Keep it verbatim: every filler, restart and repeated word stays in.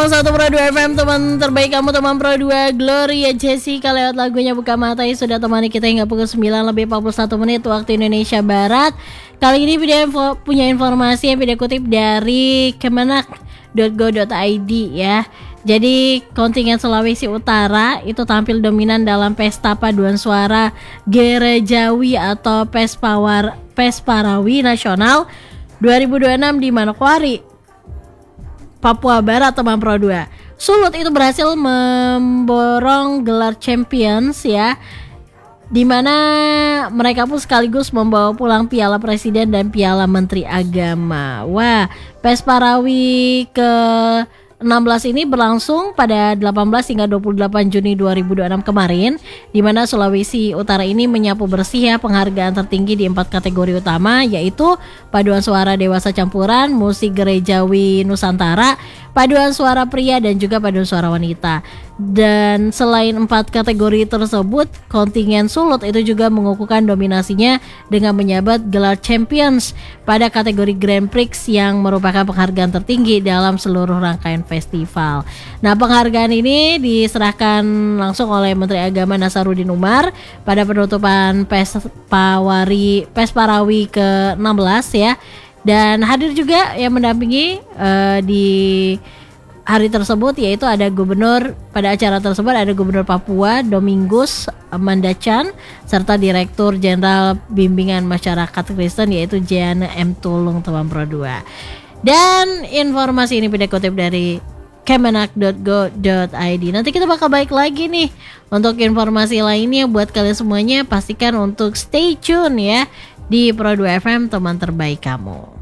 nol satu Pro dua F M, teman terbaik kamu, teman Pro dua. Gloria Jessica lewat lagunya Buka Mata yang sudah temani kita hingga pukul sembilan lebih empat puluh satu menit waktu Indonesia Barat. Kali ini video info, punya informasi yang video kutip dari kemenak dot go dot i d ya. Jadi kontingen Sulawesi Utara itu tampil dominan dalam pesta paduan suara gerejawi atau Pespawar Pesparawi Nasional dua ribu dua puluh enam di Manokwari, Papua Barat, teman Pro dua. Sulut itu berhasil memborong gelar Champions ya, di mana mereka pun sekaligus membawa pulang Piala Presiden dan Piala Menteri Agama. Wah, Pesparawi ke enam belas ini berlangsung pada delapan belas hingga dua puluh delapan Juni dua ribu dua puluh enam kemarin, di mana Sulawesi Utara ini menyapu bersih ya penghargaan tertinggi di empat kategori utama, yaitu paduan suara dewasa campuran, musik gerejawi Nusantara, paduan suara pria, dan juga paduan suara wanita. Dan selain empat kategori tersebut, kontingen Sulut itu juga mengukuhkan dominasinya dengan menyabat gelar Champions pada kategori Grand Prix yang merupakan penghargaan tertinggi dalam seluruh rangkaian festival. Nah, penghargaan ini diserahkan langsung oleh Menteri Agama Nasaruddin Umar pada penutupan Pespawari Pesparawi ke enam belas ya. Dan hadir juga yang mendampingi uh, di hari tersebut, yaitu ada gubernur pada acara tersebut ada Gubernur Papua Domingus Mandacan serta Direktur Jenderal Bimbingan Masyarakat Kristen yaitu Jeana M. Tulung, teman Pro dua. Dan informasi ini kita kutip dari kemenak dot go dot i d. Nanti kita bakal balik lagi nih untuk informasi lainnya. Buat kalian semuanya pastikan untuk stay tune ya di Pro dua F M, teman terbaik kamu.